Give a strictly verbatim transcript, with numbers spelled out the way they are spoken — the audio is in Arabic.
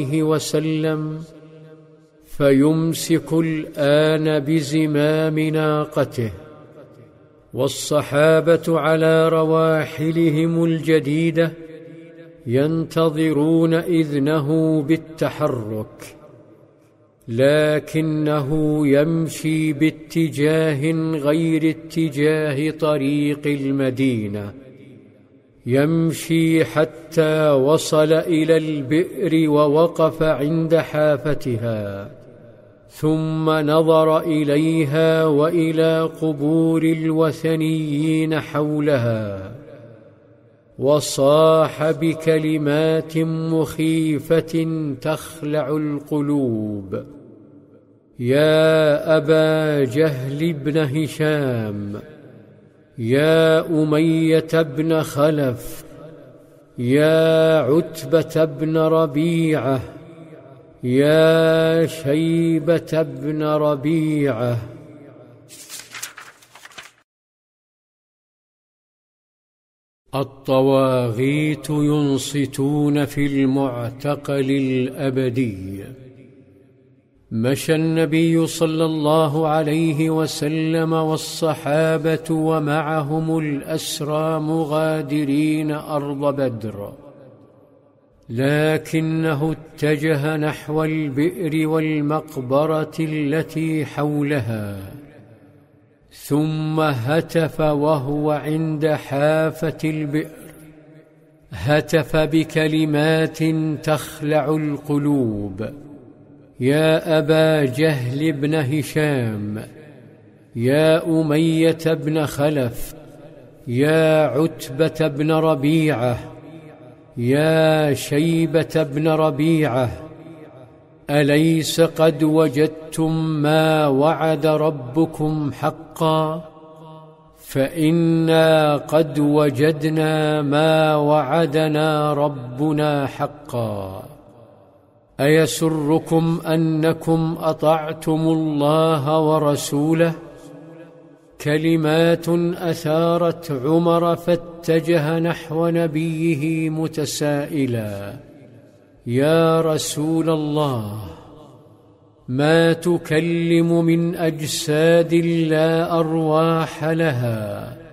وسلم فيمسك الآن بزمام ناقته، والصحابة على رواحلهم الجديدة ينتظرون إذنه بالتحرك، لكنه يمشي باتجاه غير اتجاه طريق المدينة، يمشي حتى وصل إلى البئر ووقف عند حافتها، ثم نظر إليها وإلى قبور الوثنيين حولها، وصاح بكلمات مخيفة تخلع القلوب: يا أبا جهل بن هشام، يا أمية بن خلف، يا عتبة بن ربيعة، يا شيبة بن ربيعة. الطواغيت ينصتون في المعتقل الأبدي. مشى النبي صلى الله عليه وسلم والصحابة ومعهم الأسرى مغادرين أرض بدر، لكنه اتجه نحو البئر والمقبرة التي حولها، ثم هتف وهو عند حافة البئر، هتف بكلمات تخلع القلوب: يا أبا جهل بن هشام، يا أمية بن خلف، يا عتبة بن ربيعة، يا شيبة بن ربيعة، أليس قد وجدتم ما وعد ربكم حقا؟ فإنا قد وجدنا ما وعدنا ربنا حقا. أيسركم أنكم أطعتم الله ورسوله؟ كلمات أثارت عمر فاتجه نحو نبيه متسائلا: يا رسول الله، ما تكلم من أجساد لا أرواح لها